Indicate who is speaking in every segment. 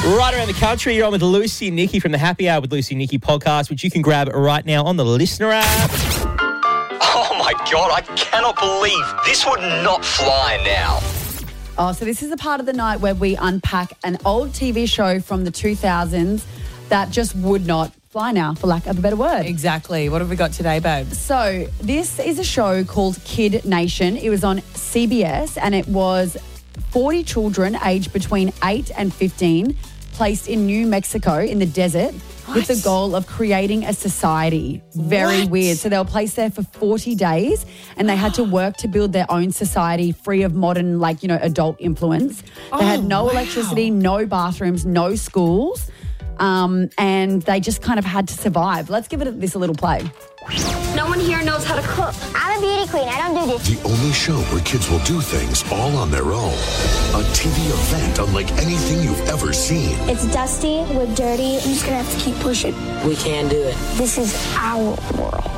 Speaker 1: Right around the country, you're on with Lucy and Nikki from the Happy Hour with Lucy and Nikki podcast, which you can grab right now on the Listener app.
Speaker 2: Oh my God, I cannot believe this would not fly now.
Speaker 3: Oh, so this is the part of the night where we unpack an old TV show from the 2000s that just would not fly now, for lack of a better word.
Speaker 4: Exactly. What have we got today, babe?
Speaker 3: So this is a show called Kid Nation. It was on CBS and it was 40 children aged between 8 and 15 placed in New Mexico in the desert with the goal of creating a society. Very weird. So they were placed there for 40 days and they had to work to build their own society free of modern, adult influence. They had no electricity, no bathrooms, no schools, and they just kind of had to survive. Let's give this a little play.
Speaker 5: No one here knows how to cook. I'm a beauty queen. I don't do this.
Speaker 6: The only show where kids will do things all on their own. A TV event unlike anything you've ever seen.
Speaker 5: It's dusty. We're dirty. I'm just going to have to keep pushing.
Speaker 7: We can do it.
Speaker 5: This is our world.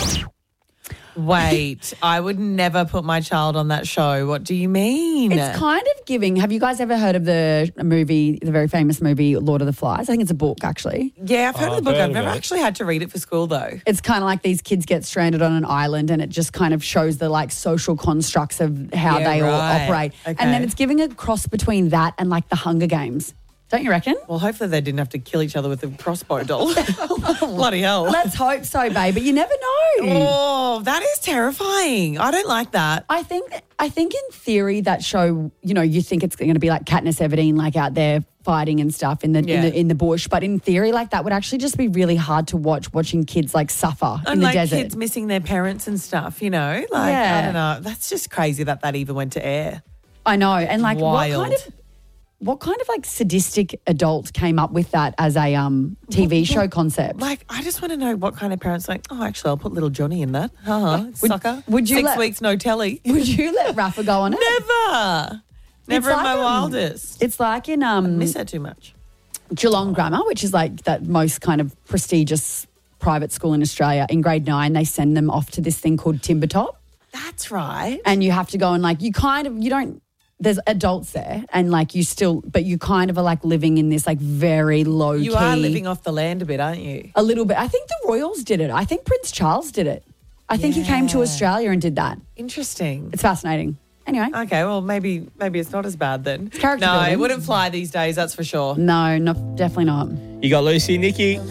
Speaker 4: Wait, I would never put my child on that show. What do you mean?
Speaker 3: It's kind of giving. Have you guys ever heard of the very famous movie, Lord of the Flies? I think it's a book, actually.
Speaker 4: Yeah, I've heard of the book.
Speaker 1: heard
Speaker 4: I've
Speaker 1: of
Speaker 4: never
Speaker 1: it.
Speaker 4: actually had to read it for school, though.
Speaker 3: It's kind of like these kids get stranded on an island and it just kind of shows the social constructs of how they all operate.
Speaker 4: Okay.
Speaker 3: And then it's giving a cross between that and the Hunger Games. Don't you reckon?
Speaker 4: Well, hopefully they didn't have to kill each other with a crossbow doll. Bloody hell.
Speaker 3: Let's hope so, babe, but you never know.
Speaker 4: Oh, that is terrifying. I don't like that.
Speaker 3: I think in theory that show, you think it's going to be like Katniss Everdeen, out there fighting and stuff in the bush, but in theory, that would actually just be really hard to watching kids suffer in the desert.
Speaker 4: Kids missing their parents and stuff, I don't know. That's just crazy that even went to air.
Speaker 3: I know, and
Speaker 4: Wild.
Speaker 3: what kind of sadistic adult came up with that as a TV show concept?
Speaker 4: I just want to know what kind of parents actually, I'll put little Johnny in that. Sucker.
Speaker 3: would you
Speaker 4: 6
Speaker 3: let-
Speaker 4: weeks, no telly.
Speaker 3: Would you let Rafa go on it?
Speaker 4: Never in
Speaker 3: like,
Speaker 4: my wildest.
Speaker 3: It's like in
Speaker 4: Miss her too much.
Speaker 3: Geelong Grammar, which is that most kind of prestigious private school in Australia. In grade 9, they send them off to this thing called Timbertop.
Speaker 4: That's right.
Speaker 3: And you have to go and there's adults there and but you kind of are living in this very low key.
Speaker 4: You are living off the land a bit, aren't you?
Speaker 3: A little bit. I think the Royals did it. I think Prince Charles did it. I think he came to Australia and did that.
Speaker 4: Interesting.
Speaker 3: It's fascinating. Anyway.
Speaker 4: Okay, well, maybe it's not as bad then.
Speaker 3: It's character
Speaker 4: No,
Speaker 3: building.
Speaker 4: it wouldn't fly these days, that's for sure.
Speaker 3: No, definitely not.
Speaker 1: You got Lucy and Nikki.